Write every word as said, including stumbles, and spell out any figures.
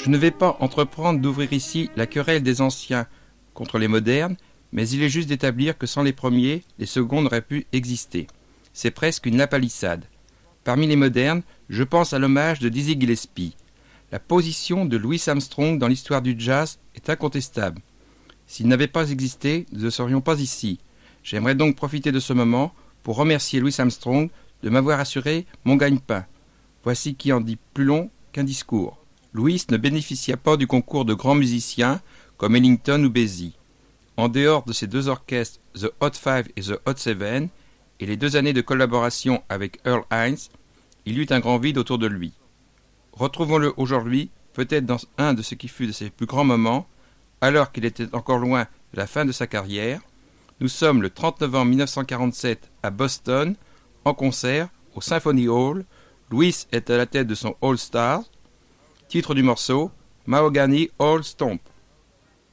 Je ne vais pas entreprendre d'ouvrir ici la querelle des anciens contre les modernes, mais il est juste d'établir que sans les premiers, les seconds n'auraient pu exister. C'est presque une lapalissade. Parmi les modernes, je pense à l'hommage de Dizzy Gillespie. La position de Louis Armstrong dans l'histoire du jazz est incontestable. S'il n'avait pas existé, nous ne serions pas ici. J'aimerais donc profiter de ce moment pour remercier Louis Armstrong de m'avoir assuré mon gagne-pain. Voici qui en dit plus long qu'un discours. Louis ne bénéficia pas du concours de grands musiciens comme Ellington ou Basie. En dehors de ses deux orchestres, The Hot Five et The Hot Seven, et les deux années de collaboration avec Earl Hines, il eut un grand vide autour de lui. Retrouvons-le aujourd'hui, peut-être dans un de ce qui fut de ses plus grands moments, alors qu'il était encore loin de la fin de sa carrière. Nous sommes le trente novembre mille neuf cent quarante-sept à Boston, en concert, au Symphony Hall. Louis est à la tête de son All Stars. Titre du morceau, Mahogany All Stomp.